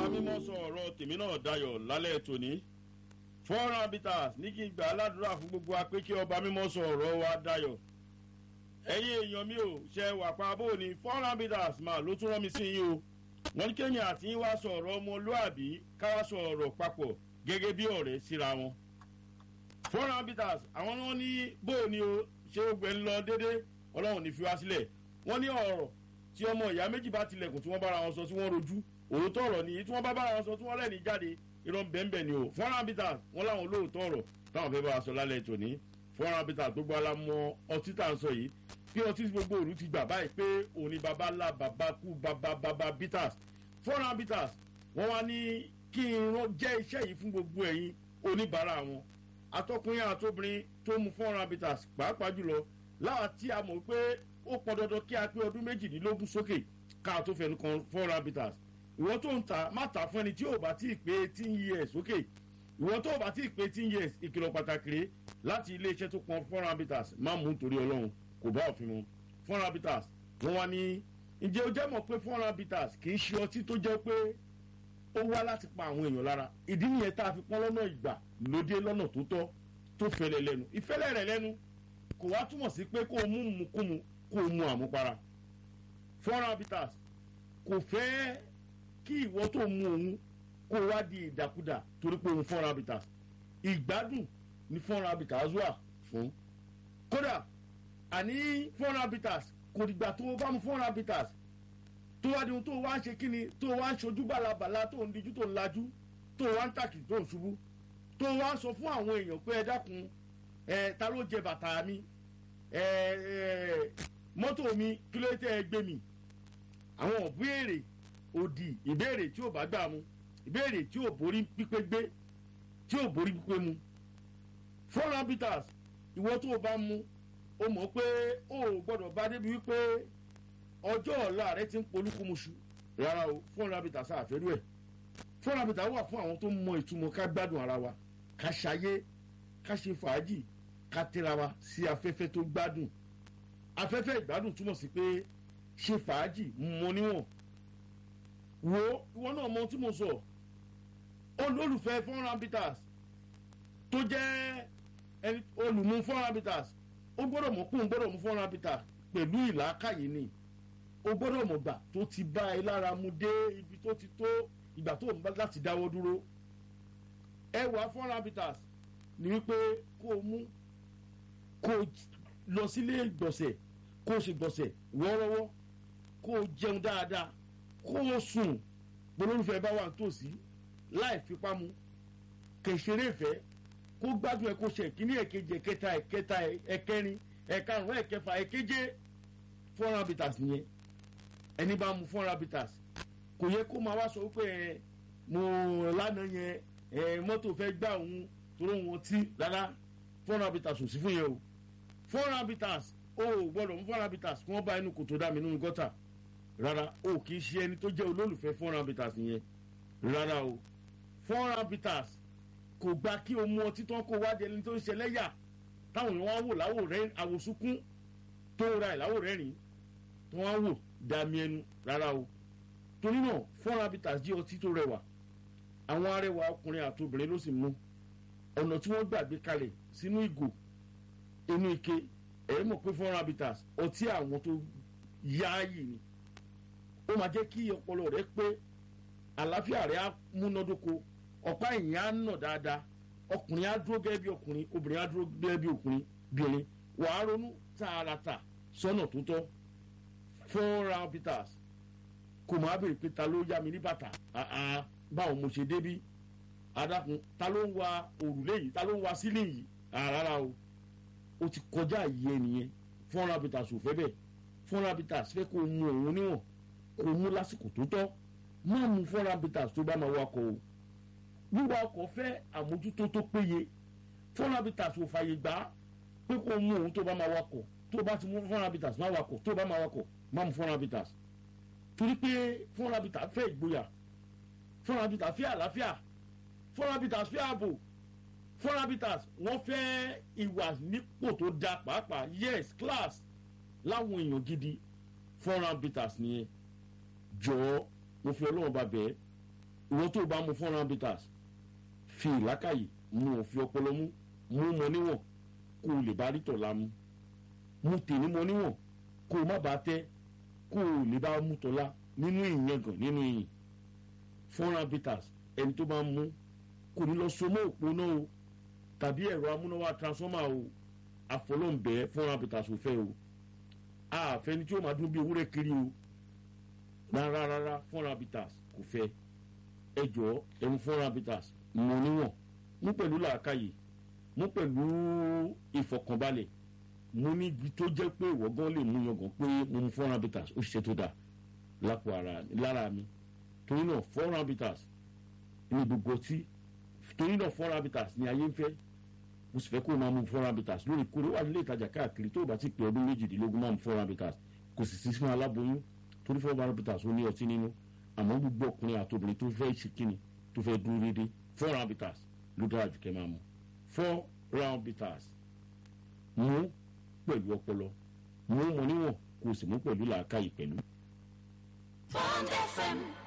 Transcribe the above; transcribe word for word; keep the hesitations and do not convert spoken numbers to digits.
mímọ́ sọ ọ̀rọ̀ tèmi náà dayọ̀ lálẹ́ tòní four habitats ní kí n gbà aládùúrà fún gbogbo wa pé kí ọba mímọ́ sọ ọ̀rọ̀ wa dayọ̀ ẹ̀yin èèyàn mi ò ṣe wà pa bó ni four habitats máa ló tún rán mi sí yín o wọ́n ní kéèyàn àti yín wá sọ ọ̀rọ̀ ọmọlúàbí ká wá sọ ọ̀rọ̀ papọ̀ gẹ́gẹ́ bí ọ̀rẹ́ síra wọn four habitats àwọn náà ní bó ni o ṣé ó gbẹ ń lọ déédéé ọlọ́run ní fi wá sílẹ̀ wọ́n ní ọ̀rọ̀ tí ọmọ ìyá méjì bá tilẹ̀kùn tí wọ́n bára wọn sọ tí wọ́n rojú òótọ́ ọ̀rọ̀ nìyí tí wọ́n bá bára wọn sọ tí wọ́n lẹ́ni jáde irọ́ bẹ́ẹ̀nbẹ́ẹ̀ ni o four habitats wọ́n láwọn olóòótọ́ ọ̀rọ̀ táwọn fẹ́ bá wa sọ lálẹ́ tòní four habitats gbogbo alámọ ọtí tá à ń sọ yìí bí ọtí gbogbo òru ti gbà báyìí pé òun ni baba ńlá baba kú baba baba bitters four habitats wọ́n wá ní kí n jẹ́ iṣẹ́ yìí fún gbogbo ẹ̀yin oníbàárà wọn atọ́kùnrin àtobìnrin tó mu four habitats pàápàá jùlọ láwa tí a mọ̀ pé ó pọn dandan kí a pé ọdún méjìdínlógún sókè ká tó fẹnu kan four habitats ìwọ tó ń ta má ta fún ẹni tí ò bá tí ì pé eighteen years sókè ìwọ tó bá tí ì pé eighteen years ìkìlọ̀ pàtàkì rèé láti iléeṣẹ́ tó pọn four habitats má mú nítorí ọlọ́run kò bá òfin mu four habitats wọ́n wá ní ǹjẹ́ o jẹ́ mọ̀ pé four habitats kì í ṣe ọtí tó jẹ́ pé ó wá láti pa àwọn èèyàn lára ìdí nìyẹn tá a fi pọ́n lọ́nà ìgbà lóde lọ́nà tó tọ́ tó fẹ́lẹ̀ lẹ́nu ìfẹ́lẹ̀ rẹ̀ lẹ́nu kò wá túmọ̀ sí pé kó o mú mukúmu kó o mu àmupara four habitats kò fẹ́ kí ìwọ tó mu òun kó o wá di ìdàkudà torí pé òun four habitats ìgbádùn ni four habitats wà fún kódà àní four habitats kò dìgbà tó o bá mu four habitats tó wá di ohun tó o wá ń ṣe kíni tó o wá ń ṣojú bàlàbàlà tó ń dijú tó ń lajú tó o wá ń tàkì tó ń ṣubú tó o wá ń sọ fún àwọn èèyàn pé ẹ dákun ẹ ta ló jẹ bàtà mi ẹ ẹ mọ́tò mi kí ló tẹ́ ẹ gbé mi àwọn ìbéèrè òdì ìbéèrè tí ò bá gbà mu ìbéèrè tí ò borí pípé gbé tí ò borí pípé mu four habitats ìwọ tó o bá mu o mọ̀ pé o ò gbọ́dọ̀ bá débi wípé ọjọ́ ọ̀la rẹ ti ń polúkúmuṣu rárá o four habitats àfẹ́rú ẹ̀ four habitats wà fún àwọn tó mọ ìtumọ̀ ká gbádùn ara wa ká ṣayé ká ṣe fàájì ká tẹ́ra wa sí afẹ́fẹ́ tó gbádùn afẹ́fẹ́ ìgbádùn túmọ̀ sí pé ṣe fàájì mọ níwọ̀n wo ìwọ náà mọ tí mo sọ olólùfẹ́ four habitats tó jẹ́ ẹni olùmú four habitats ó gbọ́dọ̀ mọ̀ kó ń gbọ́dọ̀ mú four habitats pẹ̀lú ìlàkàyè ni ó gbọ́dọ̀ mọ̀ gbà tó ti bá ẹ lára mu dé ibi tó ti tó ìgbà tó ń bá láti dáwọ́ dúró ẹwà four habitats ni wípé kó o mú kó o lọ sílé ìgbọ̀nsẹ̀ kó o ṣe gbọ̀nsẹ̀ wọ́ọ́rọ́wọ́ kó o jẹun dáadáa kó o sùn gbólórúfẹ́ bá wà nítòsí láì fipá mu kẹ̀sẹ̀rẹ̀ ìfẹ́ kó gbádùn ẹ kó ṣe ìkíní ẹ̀kejì ẹ̀kẹta ẹ̀kẹta ẹ̀kẹrin ẹ̀karùn ẹ̀kẹfà ẹ̀keje four habitats nìyẹn ẹni bá mu four habitats kò yẹ kó máa wá sọ wípé ẹ mo lánàá yẹn ẹ mọ́tò fẹ́ gbà òun toró wọn tí rárá four habitats ò sí fún yẹn o four habitats o ò gbọ́dọ̀ mú four habitats kí wọ́n bá inú kòtò dá mi nínú gọ́tà rárá o kì í ṣe ẹni tó jẹ́ olólùfẹ́ four habitats yẹn rárá o four habitats kò gba kí o mú ọtí tán kó wá di ẹni tó ń ṣe lẹ́yà táwọn èèyàn wá wò láwò rẹ àwòsúnkún tó ra ìláwò rẹ́rìn tó wá wò dàmí ẹnu rárá o torí náà four habitats jẹ́ ọtí tó rẹwà àwọn arẹwà ọkùnrin àti obìnrin ló sì mú ọ̀nà tí wọ́n gbàgbé kalẹ̀ sínú ìgò inú ike ẹ̀ mọ̀ pé four habitats ọtí àwọn tó yááyì ni ó máa jẹ́ kí ọpọlọ rẹ pé àlàáfíà rẹ á múnádóko ọ̀pá ìyìn á nà dáadáa ọkùnrin á dúró gẹ́gẹ́ bí ọkùnrin obìnrin á dúró gẹ́gẹ́ bí ọkùnrin bìnrin wàá ronú tààràtà sọ́nà tó tọ́ four habitats kò máa bèrè pé ta ló yá mi ní bàtà àá báwo mo ṣe débí adákun ta ló ń wa òrùlé yìí ta ló ń wa sílé yìí rárá o ó ti kọjá ìyẹn nìyẹn four habitats ò fẹ́ bẹ́ẹ̀ four habitats fẹ́ kó mu òun níwọ̀n kó mu lásìkò tó tọ́ má mu four habitats tó bá máa wakọ̀ o wíwa ọkọ̀ fẹ́ àmójútó tó péye four habitats ò fàyè gbà pé kó mu òun tó bá máa wakọ̀ tó bá ti mú four habitats má wakọ̀ tó bá máa wakọ̀ má mu four habitats torí pé four habitats fẹ́ ìgboyà four habitats fẹ́ àlàáfíà four habitats fẹ́ ààbò four habitats wọ́n fẹ́ ìwà nípò tó da pàápàá yes class láwọn èèyàn gidi four habitats nìyẹn jọ̀ọ́ mo fi ọlọ́run bá bẹ́ẹ̀ ìwọ́n tó bá mu four hundred bitters fi ìlàkàyè mu òfin ọpọlọ mú mú mọ níwọ̀n kó o lè bá rí tọ̀la mu mú tèmi mọ níwọ̀n kó o má bàa tẹ́ kó o lè bá mú tọ̀la nínú ìyangàn nínú ìyìn four hundred bitters ẹni tó bá mú kò ní lọ so mọ́ òpó náà o tàbí ẹ̀rọ amúnáwá transformer o àfọlọ́ǹbẹ́ four hundred bitters ò fẹ́ o àfẹ́ni tí ó máa dún bí ewúrẹ́ kiri o rárá rárá four hundred bitters kò fẹ́ ẹ jọ̀ọ́ ẹmu four hundred bitters mọ níwọ̀n mú pẹ̀lú làákàyè mú pẹ̀lú ìfọ̀kànbalẹ̀ mú níbi tó jẹ́ pé ìwọ gan lè mú yangàn pé mo mu four hundred bitters ó ṣiṣẹ́ tó dáa lápò ara lára mi torí náà four hundred bitters ní gbogbo ọtí torí náà four hundred bitters ní ayé ń fẹ́ mo sì fẹ́ kó o máa mu four hundred bitters lóòrèkóòrè wà nílé ìtajà káàkiri tó o bá ti pè ọdún méjìdínlógún máa mu four hundred bitters kò sì sí fún aláboyún torí four hundred bitters ó ní ọtí nínú àmọ́ gbogbo ọkùnrin àtobìnrin tó fẹ́ ṣe kíni tó fẹ́ dúró déédéé four hundred bitters ló dára jù kẹ́ máa mu four hundred bitters mú pẹ̀lú ọpọlọ mú mọ níwọ̀n kó o sì mú pẹ̀lú làákàyè pẹ̀lú. Bond F M